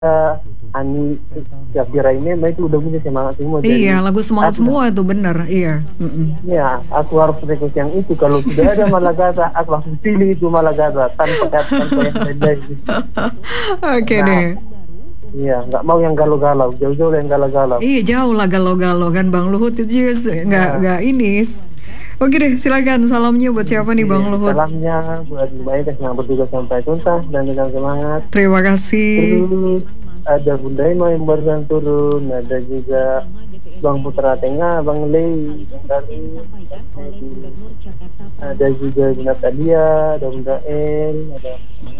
Ani Syafira ini itu udah punya semangat semua. Iya, lagu semangat semua itu bener. Iya. Iya, aku harus request yang itu. Kalau sudah ada Malagata, aku langsung pilih itu Malagata tanpa yang lain. Oke deh. Iya, nggak mau yang galau-galau, jauh-jauh yang galau-galau. Iya, jauh lah galau-galau kan Bang Luhut itu juga nggak ini. Oke deh, silakan salamnya buat siapa nih Bang Luhut? Salamnya buat baik yang bertugas sampai tuntas dan dengan semangat. Terima kasih. Terus ada Bunda Ima yang barusan turun, ada juga Bang Putra Tengah, Bang Lei, ada juga Bunda Tadia, ada Bunda El, ada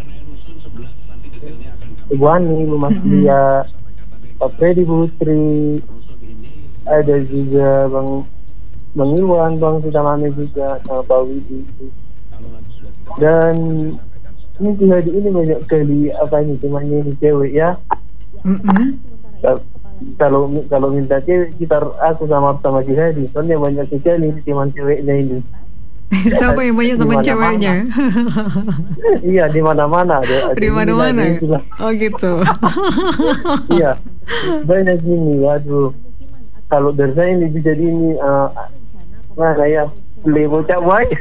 Ibu Ani, Ibu Mas Lia, Pak Freddy Putri, ada juga Bang Iwan, Bang Sutamame juga, sama Pak Widi. Dan ini banyak kali temannya ini cewek ya. Kalau minta cewek sekitar aku sama Jihadi, soalnya banyak sekali teman ceweknya ini. Siapa yang banyak teman ceweknya? Iya, di mana-mana ada. Di mana-mana. Oh gitu. Iya, banyak gini. Waduh, kalau dari saya ini bisa ini mana ya, beli bocah baik.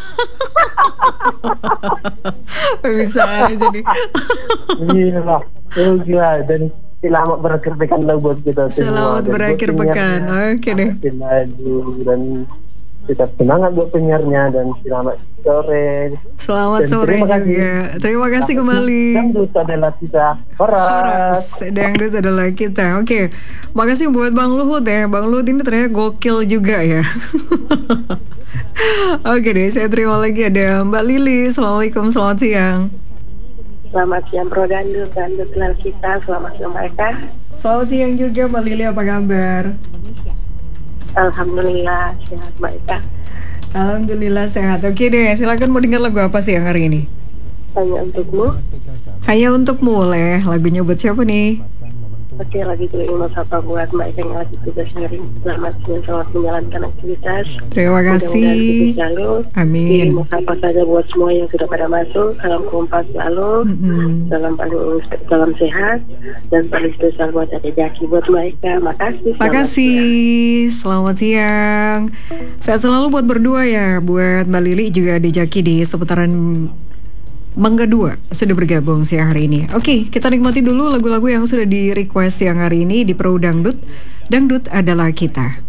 Bisa aja nih. Iya lah, gila. Dan selamat berakhir pekan lah buat kita semua. Selamat berakhir pekan. Oke deh. Dan tetap semangat buat penyiarnya dan selamat sore. Selamat sore juga. Terima kasih kembali. Dangdut adalah kita. Horas. Dangdut adalah kita. Oke. Makasih buat Bang Luhut ya. Bang Luhut ini ternyata gokil juga ya. Oke deh, saya terima lagi ada Mbak Lili. Assalamualaikum, selamat siang. Selamat siang Bro Dangdut kita. Selamat siang mereka. Selamat siang juga Mbak Lili, apa kabar? Alhamdulillah sehat mereka. Alhamdulillah sehat. Oke deh, silakan mau dengar lagu apa sih yang hari ini? Hanya untukmu. Hanya untukmu oleh lagunya buat siapa nih? Oke, lagi tulis sapa buat mereka yang lagi tugas hari. Selamat menjalankan aktivitas. Terima kasih. Amin. Sapa saja buat semua yang sudah pada masuk. Salam kompak selalu. Salam sehat dan paling spesial buat Ade Jaki buat mereka. Makasih. Makasih. Selamat siang. Sehat selalu buat berdua ya, buat Mbak Lili juga Ade Jaki di seputaran Mangga 2 sudah bergabung siang hari ini. Oke, kita nikmati dulu lagu-lagu yang sudah di request siang hari ini di Pro Dangdut. Dangdut adalah kita.